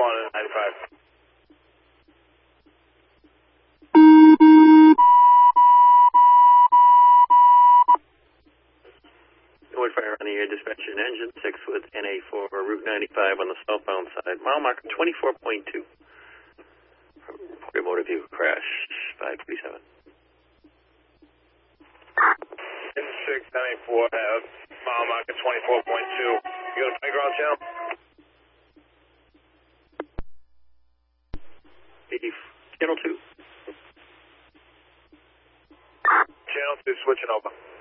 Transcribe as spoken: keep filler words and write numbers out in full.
responding to ninety-five. Norwood Fire on the air, dispatcher and engine six with N A for Route ninety-five on the southbound side. Mile marker twenty-four point two. Reported motor vehicle crash, five three seven. six ninety-four, have mile marker twenty-four point two. You got a playground channel? Channel two. Channel two, switching over.